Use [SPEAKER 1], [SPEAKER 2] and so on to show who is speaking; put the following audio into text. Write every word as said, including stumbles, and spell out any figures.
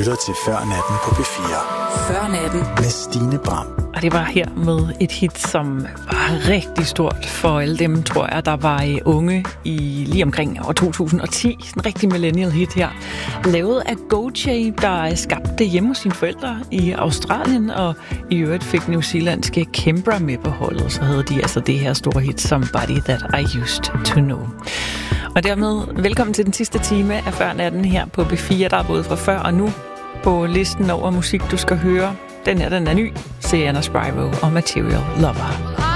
[SPEAKER 1] lytter til Før Natten på P fire.
[SPEAKER 2] Før Natten
[SPEAKER 1] med Stine Bram.
[SPEAKER 3] Og det var her med et hit, som var rigtig stort for alle dem, tror jeg, der var unge i lige omkring år to tusind og ti. En rigtig millennial hit her. Lavet af Gojay, der skabte hjemme hos sine forældre i Australien, og i øvrigt fik newzealandske Kimbra med på holdet. Så havde de altså det her store hit, Somebody That I Used To Know. Og dermed velkommen til den sidste time af Før Natten her på P fire, der er både fra før og nu på listen over musik, du skal høre. Den her, den er ny. Sienna Spyro og Material Lover.